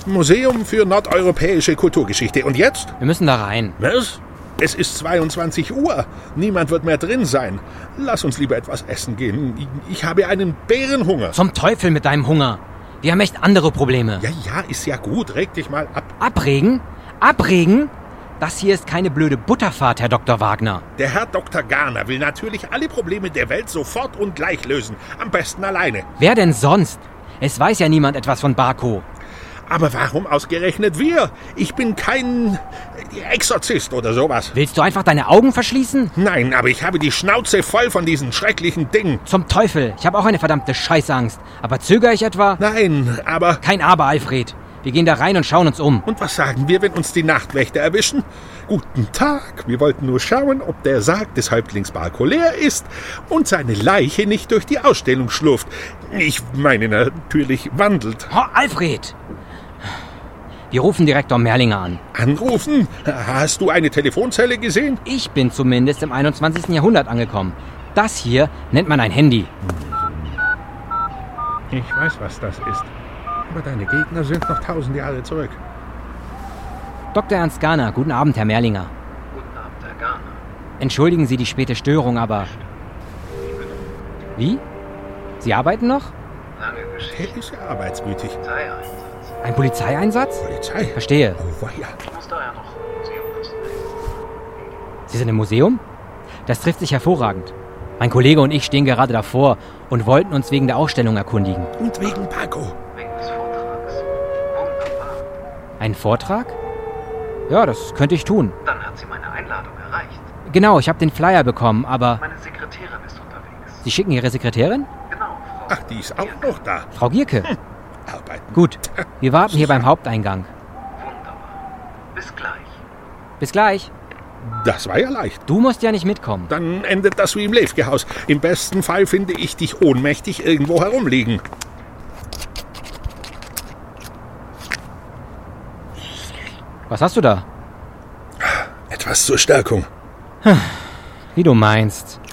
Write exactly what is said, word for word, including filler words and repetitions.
Museum für nordeuropäische Kulturgeschichte. Und jetzt? Wir müssen da rein. Was? Es ist zweiundzwanzig Uhr. Niemand wird mehr drin sein. Lass uns lieber etwas essen gehen. Ich habe einen Bärenhunger. Zum Teufel mit deinem Hunger. Wir haben echt andere Probleme. Ja, ja, ist ja gut. Reg dich mal ab. Abregen? Abregen? Das hier ist keine blöde Butterfahrt, Herr Doktor Wagner. Der Herr Doktor Garner will natürlich alle Probleme der Welt sofort und gleich lösen. Am besten alleine. Wer denn sonst? Es weiß ja niemand etwas von Barco. Aber warum ausgerechnet wir? Ich bin kein Exorzist oder sowas. Willst du einfach deine Augen verschließen? Nein, aber ich habe die Schnauze voll von diesen schrecklichen Dingen. Zum Teufel, ich habe auch eine verdammte Scheißangst. Aber zögere ich etwa? Nein, aber... Kein Aber, Alfred. Wir gehen da rein und schauen uns um. Und was sagen wir, wenn uns die Nachtwächter erwischen? Guten Tag, wir wollten nur schauen, ob der Sarg des Häuptlings Barco leer ist und seine Leiche nicht durch die Ausstellung schlurft. Ich meine natürlich wandelt. Oh, Alfred! Wir rufen Direktor Merlinger an. Anrufen? Hast du eine Telefonzelle gesehen? Ich bin zumindest im einundzwanzigsten Jahrhundert angekommen. Das hier nennt man ein Handy. Ich weiß, was das ist. Aber deine Gegner sind noch tausend Jahre zurück. Doktor Ernst Garner, guten Abend, Herr Merlinger. Guten Abend, Herr Garner. Entschuldigen Sie die späte Störung, aber... Wie? Sie arbeiten noch? Lange Geschichte. Der ist ja arbeitsmütig. Polizeieinsatz. Ein Polizeieinsatz? Polizei? Verstehe. Oh, weia. Ich muss daher noch im Museum wissen. Sie sind im Museum? Das trifft sich hervorragend. Mein Kollege und ich stehen gerade davor und wollten uns wegen der Ausstellung erkundigen. Und wegen Paco. Wegen des Vortrags. Wunderbar. Einen Vortrag? Ja, das könnte ich tun. Dann hat sie meine Einladung erreicht. Genau, ich habe den Flyer bekommen, aber... Meine Sekretärin ist unterwegs. Sie schicken Ihre Sekretärin? Genau, Frau. Ach, die ist auch noch da. Frau Gierke? Arbeiten. Gut, wir warten hier beim Haupteingang. Wunderbar. Bis gleich. Bis gleich. Das war ja leicht. Du musst ja nicht mitkommen. Dann endet das wie im Lefke-Haus. Im besten Fall finde ich dich ohnmächtig irgendwo herumliegen. Was hast du da? Etwas zur Stärkung. Wie du meinst.